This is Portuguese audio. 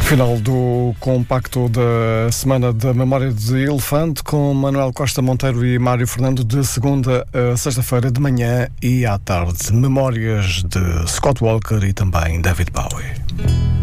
Final do compacto da Semana da Memória de Elefante, com Manuel Costa Monteiro e Mário Fernando, de segunda a sexta-feira de manhã e à tarde. Memórias de Scott Walker e também David Bowie.